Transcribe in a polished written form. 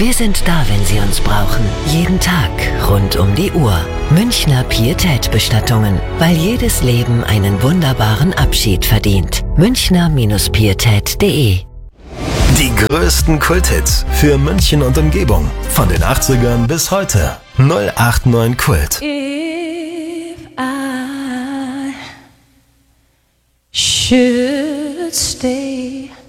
Wir sind da, wenn Sie uns brauchen. Jeden Tag, rund um die Uhr. Münchner Pietät-Bestattungen. Weil jedes Leben einen wunderbaren Abschied verdient. Münchner-Pietät.de. Die größten Kulthits für München und Umgebung. Von den 80ern bis heute. 089 Kult. If I should stay